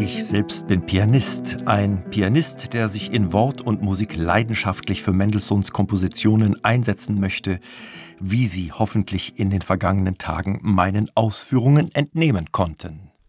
Ich selbst bin Pianist. Ein Pianist, der sich in Wort und Musik leidenschaftlich für Mendelssohns Kompositionen einsetzen möchte, wie Sie hoffentlich in den vergangenen Tagen meinen Ausführungen entnehmen konnten.